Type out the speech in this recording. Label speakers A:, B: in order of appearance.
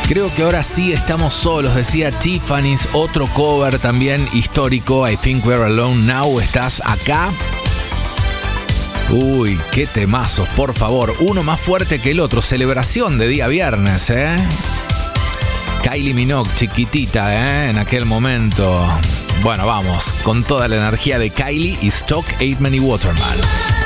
A: Creo que ahora sí estamos solos, decía Tiffany's, otro cover también histórico, I Think We're Alone Now, ¿estás acá? Uy, qué temazos, por favor, uno más fuerte que el otro, celebración de día viernes, Kylie Minogue, chiquitita, en aquel momento. Bueno, vamos, con toda la energía de Kylie y Stock Aitken y Waterman.